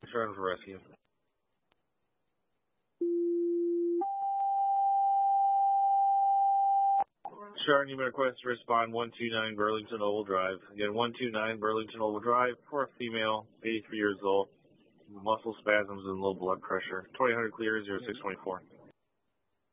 Starting for rescue. Sharon, you've been requested to respond 129 Burlington Oval Drive. Again, 129 Burlington Oval Drive for a female, 83 years old, muscle spasms and low blood pressure. 2000 clear, 0624.